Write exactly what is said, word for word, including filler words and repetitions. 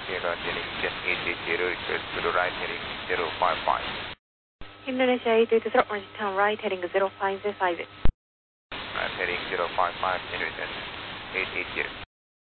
Sierra heading jet eight eight zero, request to the right heading zero five five. Indonesia eight eight zero, turn right heading zero five five. Right heading zero five five, in return eight eight zero.